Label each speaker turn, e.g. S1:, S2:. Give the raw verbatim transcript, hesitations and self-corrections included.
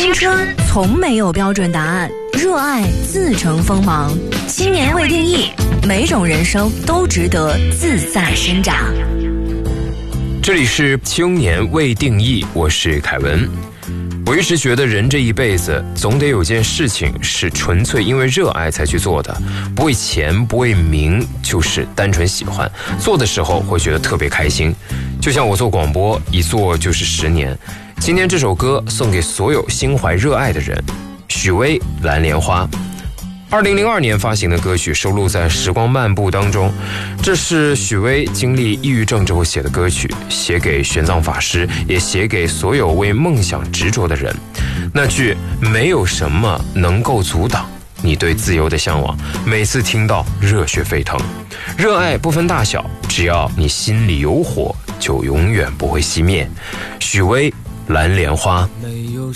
S1: 青春从没有标准答案，热爱自成锋芒。青年未定义，每种人生都值得自在生长。
S2: 这里是青年未定义，我是凯文。我一直觉得人这一辈子总得有件事情是纯粹因为热爱才去做的，不为钱不为名，就是单纯喜欢，做的时候会觉得特别开心。就像我做广播，一做就是十年。今天这首歌送给所有心怀热爱的人，许巍《蓝莲花》。二零零二年发行的歌曲，收录在《时光漫步》当中。这是许巍经历抑郁症之后写的歌曲，写给玄奘法师，也写给所有为梦想执着的人。那句没有什么能够阻挡你对自由的向往，每次听到热血沸腾。热爱不分大小，只要你心里有火，就永远不会熄灭。许巍《蓝莲花》。
S3: 没有